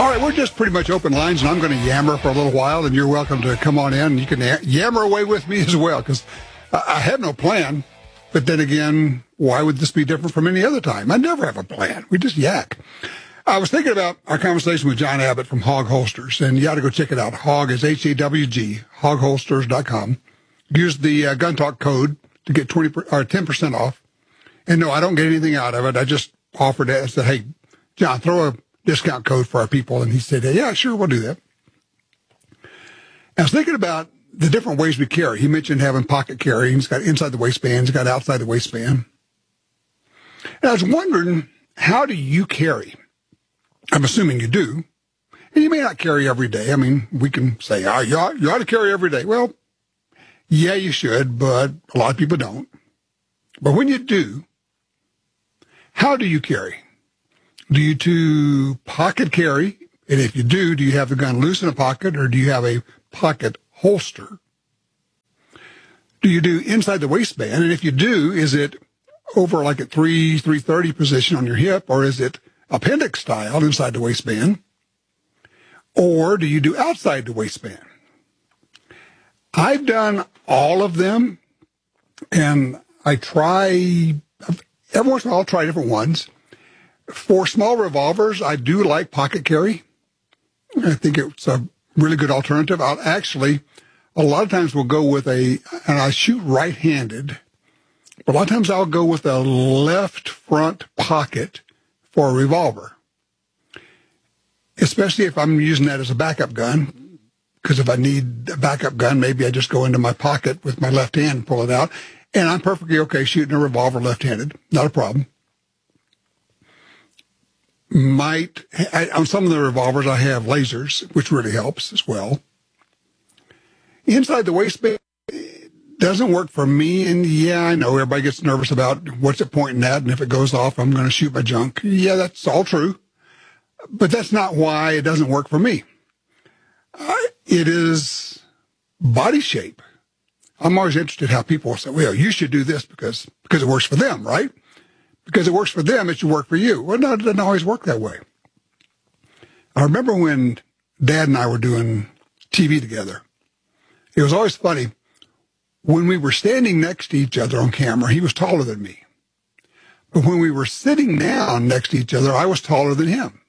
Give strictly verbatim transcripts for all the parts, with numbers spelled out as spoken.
All right, we're just pretty much open lines, and I'm going to yammer for a little while, and you're welcome to come on in, and you can yammer away with me as well, because I have no plan. But then again, why would this be different from any other time? I never have a plan. We just yak. I was thinking about our conversation with John Abbott from Hog Holsters, and you ought to go check it out. Hog is H A W G, hog holsters dot com. Use the uh, Gun Talk code to get twenty per, or ten percent off. And no, I don't get anything out of it. I just offered it and said, hey, John, throw a discount code for our people. And he said, hey, yeah, sure, we'll do that. I was thinking about the different ways we carry. He mentioned having pocket carry. He's got inside the waistband. He's got outside the waistband. And I was wondering, how do you carry? I'm assuming you do. And you may not carry every day. I mean, we can say, oh, you ought, you ought to carry every day. Well, yeah, you should, but a lot of people don't. But when you do, how do you carry? Do you do pocket carry? And if you do, do you have the gun loose in a pocket, or do you have a pocket holster? Do you do inside the waistband? And if you do, is it over like at three, three thirty position on your hip, or is it appendix style inside the waistband? Or do you do outside the waistband? I've done all of them, and I try, every once in a while I'll try different ones. For small revolvers, I do like pocket carry. I think it's a really good alternative. I'll actually, a lot of times we'll go with a, and I shoot right-handed, but a lot of times I'll go with a left front pocket for a revolver, especially if I'm using that as a backup gun, because if I need a backup gun, maybe I just go into my pocket with my left hand and pull it out, and I'm perfectly okay shooting a revolver left-handed, not a problem. Might, I, on some of the revolvers, I have lasers, which really helps as well. Inside the waistband doesn't work for me, and yeah, I know everybody gets nervous about what's it pointing at, and if it goes off, I'm going to shoot my junk. Yeah, that's all true, but that's not why it doesn't work for me. Uh, it is body shape. I'm always interested how people say, well, you should do this because because it works for them, right? Because it works for them, it should work for you. Well, no, it doesn't always work that way. I remember when Dad and I were doing T V together. It was always funny. When we were standing next to each other on camera, he was taller than me. But when we were sitting down next to each other, I was taller than him.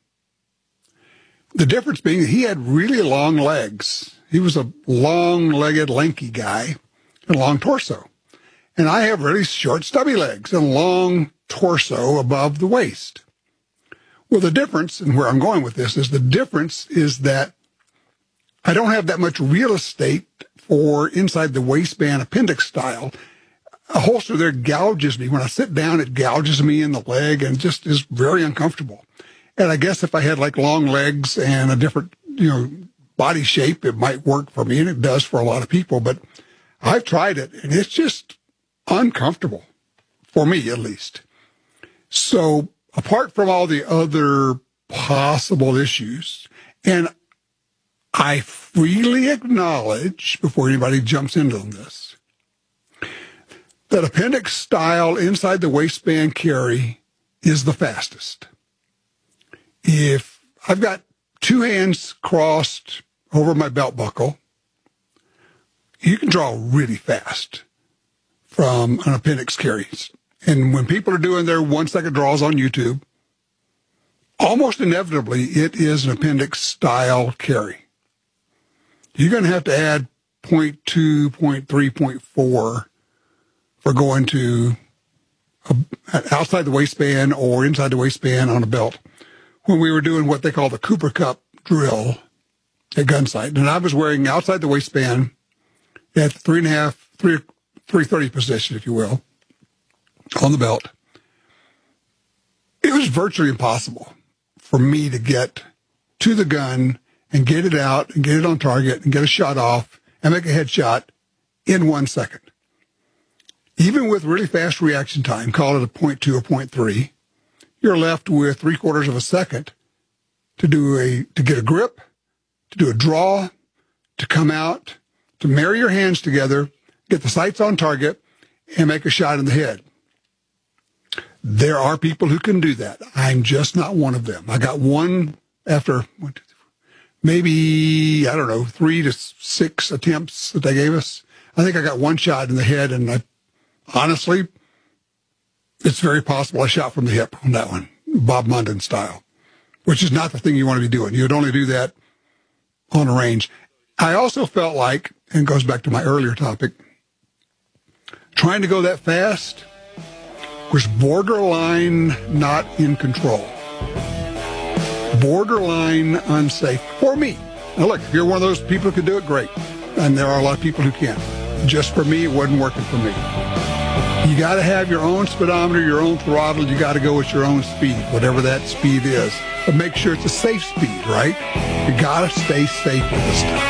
The difference being that he had really long legs. He was a long-legged, lanky guy and a long torso. And I have really short, stubby legs and long torso above the waist. Well, the difference, and where I'm going with this, is the difference is that I don't have that much real estate for inside the waistband appendix style. A holster there gouges me. When I sit down, it gouges me in the leg and just is very uncomfortable. And I guess if I had like long legs and a different, you know, body shape, it might work for me, and it does for a lot of people. But I've tried it, and it's just uncomfortable, for me at least. So apart from all the other possible issues, and I freely acknowledge, before anybody jumps into this, that appendix style inside the waistband carry is the fastest. If I've got two hands crossed over my belt buckle, you can draw really fast from an appendix carry. And when people are doing their one-second draws on YouTube, almost inevitably, it is an appendix style carry. You're going to have to add point two, point three, point four for going to a, outside the waistband or inside the waistband on a belt. When we were doing what they call the Cooper Cup drill at Gunsight, and I was wearing outside the waistband at three and a half, three, three thirty position, if you will, on the belt. It was virtually impossible for me to get to the gun and get it out and get it on target and get a shot off and make a headshot in one second. Even with really fast reaction time, call it a point two or point three, you're left with three quarters of a second to do a, to get a grip, to do a draw, to come out, to marry your hands together, get the sights on target, and make a shot in the head. There are people who can do that. I'm just not one of them. I got one after one, two, three, maybe, I don't know, three to six attempts that they gave us. I think I got one shot in the head, and I honestly, it's very possible I shot from the hip on that one, Bob Munden style, which is not the thing you want to be doing. You would only do that on a range. I also felt like, and it goes back to my earlier topic, trying to go that fast was borderline not in control. Borderline unsafe for me. Now look, if you're one of those people who can do it, great. And there are a lot of people who can't. Just for me, it wasn't working for me. You got to have your own speedometer, your own throttle. You got to go with your own speed, whatever that speed is. But make sure it's a safe speed, right? You got to stay safe with this stuff.